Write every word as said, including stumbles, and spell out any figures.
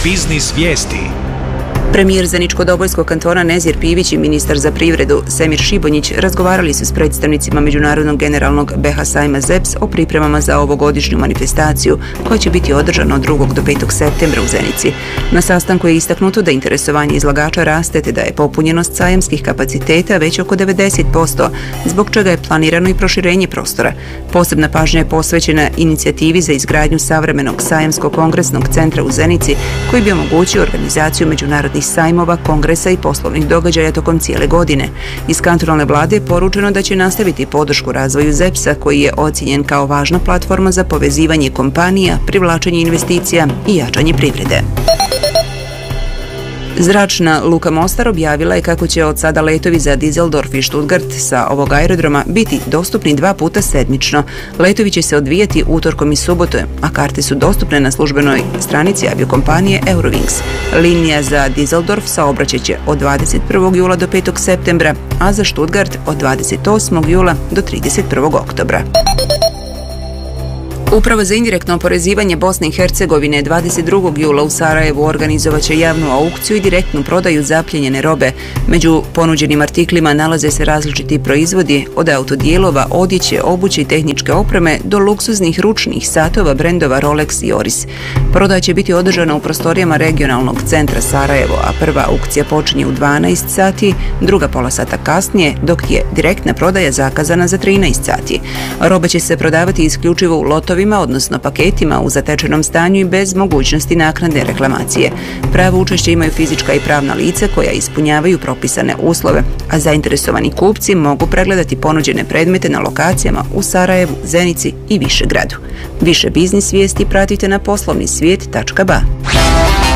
biznis vijesti. Premijer Zeničko-Dobojskog kantona Nezir Pivić i ministar za privredu Semir Šibonjić razgovarali su s predstavnicima Međunarodnog generalnog B H sajma Z E P S o pripremama za ovogodišnju manifestaciju koja će biti održana od drugog do petog septembra u Zenici. Na sastanku je istaknuto da interesovanje izlagača raste te da je popunjenost sajamskih kapaciteta već oko devedeset posto, zbog čega je planirano i proširenje prostora. Posebna pažnja je posvećena inicijativi za izgradnju savremenog sajamskog kongresnog centra u Zenici koji bi omogućio organizaciju međunarodnih sajmova, kongresa i poslovnih događaja tokom cijele godine. Iz kantonalne vlade je poručeno da će nastaviti podršku razvoju Z E P S-a koji je ocijenjen kao važna platforma za povezivanje kompanija, privlačenje investicija i jačanje privrede. Zračna luka Mostar objavila je kako će od sada letovi za Düsseldorf i Stuttgart sa ovog aerodroma biti dostupni dva puta sedmično. Letovi će se odvijati utorkom i subotom, a karte su dostupne na službenoj stranici aviokompanije Eurowings. Linija za Düsseldorf saobraćat će od dvadeset prvog jula do petog septembra, a za Stuttgart od dvadeset osmog jula do trideset prvog oktobra. Uprava za indirektno oporezivanje Bosne i Hercegovine dvadeset drugog jula u Sarajevu organizovat će javnu aukciju i direktnu prodaju zapljenjene robe. Među ponuđenim artiklima nalaze se različiti proizvodi od autodijelova, odjeće, obuće i tehničke opreme do luksuznih ručnih satova brendova Rolex i Oris. Prodaja će biti održana u prostorijama regionalnog centra Sarajevo, a prva aukcija počinje u dvanaest sati, druga pola sata kasnije, dok je direktna prodaja zakazana za trinaest sati. Roba će se prodavati isključivo u lotovima, odnosno paketima u zatečenom stanju i bez mogućnosti naknadne reklamacije. Pravo učešće imaju fizička i pravna lica koja ispunjavaju propisane uslove, a zainteresovani kupci mogu pregledati ponuđene predmete na lokacijama u Sarajevu, Zenici i Višegradu. Više biznis vijesti pratite na poslovni svijet tačka ba.